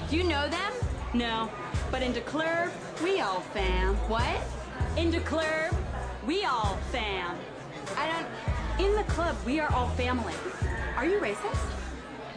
Do you know them? No, but in the club, we all fam. What? In the club, we all fam. I don't... In the club, we are all family. Are you racist?